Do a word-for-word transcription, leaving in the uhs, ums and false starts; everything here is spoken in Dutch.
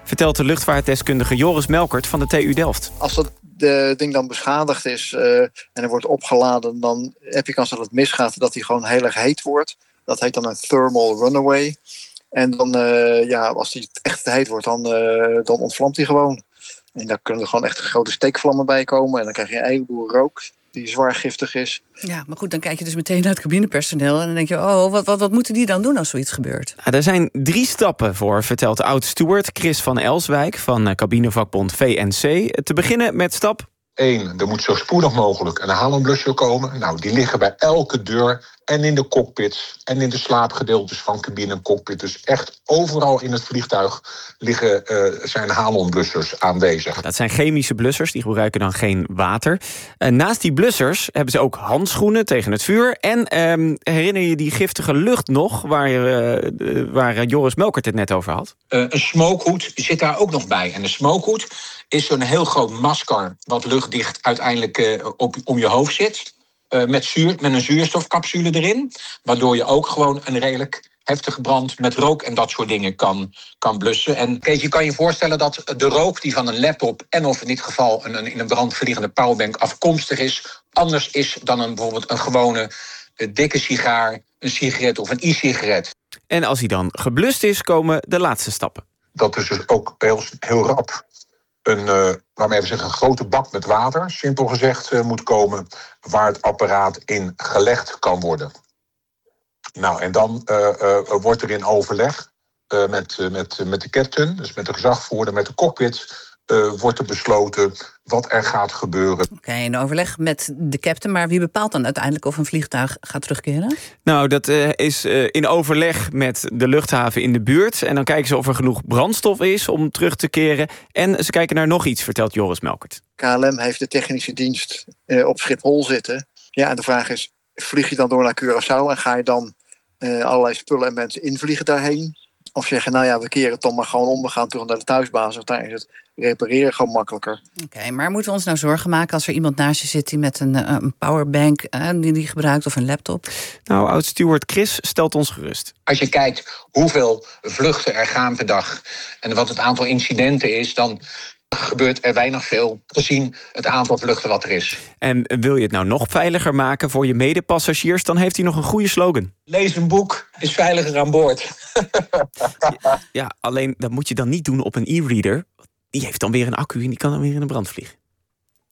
Vertelt de luchtvaartdeskundige Joris Melkert van de T U Delft. Als dat de ding dan beschadigd is uh, en er wordt opgeladen, dan heb je kans dat het misgaat, dat hij gewoon heel erg heet wordt. Dat heet dan een thermal runaway. En dan, uh, ja, als hij echt te heet wordt, dan, uh, dan ontvlamt hij gewoon. En daar kunnen er gewoon echt grote steekvlammen bij komen. En dan krijg je een heleboel rook die zwaar giftig is. Ja, maar goed, dan kijk je dus meteen naar het cabinepersoneel en dan denk je, oh, wat, wat, wat moeten die dan doen als zoiets gebeurt? Ja, er zijn drie stappen voor, vertelt de oud-steward Chris van Elswijk van cabinevakbond V N C. Te beginnen met stap Eén, er moet zo spoedig mogelijk een halomblusser komen. Nou, die liggen bij elke deur en in de cockpits en in de slaapgedeeltes van cabine en cockpit. Dus echt overal in het vliegtuig liggen, uh, zijn halomblussers aanwezig. Dat zijn chemische blussers, die gebruiken dan geen water. Uh, naast die blussers hebben ze ook handschoenen tegen het vuur. En um, herinner je die giftige lucht nog, waar, uh, uh, waar Joris Melkert het net over had? Uh, een smokehoed zit daar ook nog bij. En de smokehoed is zo'n heel groot masker wat luchtdicht uiteindelijk uh, op, om je hoofd zit. Uh, met, zuur, met een zuurstofcapsule erin. Waardoor je ook gewoon een redelijk heftige brand met rook en dat soort dingen kan, kan blussen. En kijk, je kan je voorstellen dat de rook die van een laptop en of in dit geval een, een in een brand vliegende powerbank afkomstig is, anders is dan een, bijvoorbeeld een gewone uh, dikke sigaar, een sigaret of een e-sigaret. En als hij dan geblust is, komen de laatste stappen. Dat is dus ook heel, heel rap een, uh, waarmee we zeggen, een grote bak met water, simpel gezegd, uh, moet komen, waar het apparaat in gelegd kan worden. Nou, en dan uh, uh, wordt er in overleg uh, met, uh, met, uh, met de captain, dus met de gezagvoerder, met de cockpit, uh, wordt er besloten wat er gaat gebeuren. Oké, okay, in overleg met de captain, maar wie bepaalt dan uiteindelijk of een vliegtuig gaat terugkeren? Nou, dat uh, is uh, in overleg met de luchthaven in de buurt. En dan kijken ze of er genoeg brandstof is om terug te keren. En ze kijken naar nog iets, vertelt Joris Melkert. K L M heeft de technische dienst uh, op Schiphol zitten. Ja, en de vraag is, vlieg je dan door naar Curaçao en ga je dan uh, allerlei spullen en mensen invliegen daarheen? Of zeggen, nou ja, we keren het dan maar gewoon om, we gaan terug naar de thuisbasis. Daar is het repareren gewoon makkelijker. Oké, okay, maar moeten we ons nou zorgen maken als er iemand naast je zit die met een, een powerbank uh, die die gebruikt of een laptop? Nou, oud-steward Chris stelt ons gerust. Als je kijkt hoeveel vluchten er gaan per dag en wat het aantal incidenten is, dan gebeurt er weinig veel gezien het aantal vluchten wat er is. En wil je het nou nog veiliger maken voor je medepassagiers, dan heeft hij nog een goede slogan. Lees een boek, is veiliger aan boord. Ja, alleen dat moet je dan niet doen op een e-reader. Die heeft dan weer een accu en die kan dan weer in de brand vliegen.